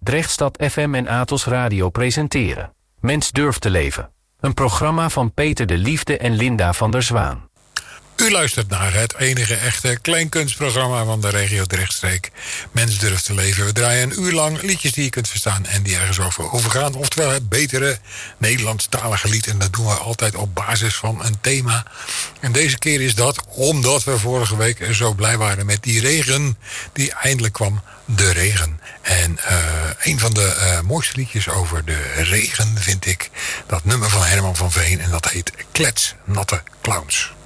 Drechtstad FM en Atos Radio presenteren Mens durft te leven. Een programma van Peter de Liefde en Linda van der Zwaan. U luistert naar het enige echte kleinkunstprogramma van de regio Drechtstreek. Mens durft te leven. We draaien een uur lang liedjes die je kunt verstaan en die ergens over gaan. Oftewel het betere Nederlandstalige lied. En dat doen we altijd op basis van een thema. En deze keer is dat omdat we vorige week zo blij waren met die regen die eindelijk kwam. De regen. En een van de mooiste liedjes over de regen vind ik dat nummer van Herman van Veen. En dat heet Klets Natte Clowns.